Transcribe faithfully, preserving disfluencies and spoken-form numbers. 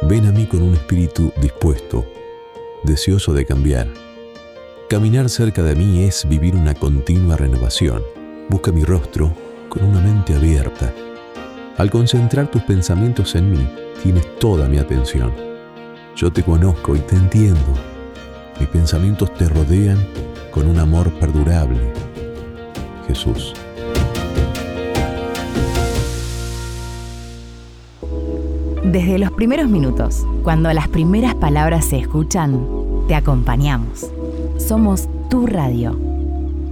Ven a mí con un espíritu dispuesto, deseoso de cambiar. Caminar cerca de mí es vivir una continua renovación. Busca mi rostro con una mente abierta. Al concentrar tus pensamientos en mí, tienes toda mi atención. Yo te conozco y te entiendo. Mis pensamientos te rodean con un amor perdurable. Jesús. Desde los primeros minutos, cuando las primeras palabras se escuchan, te acompañamos. Somos tu radio.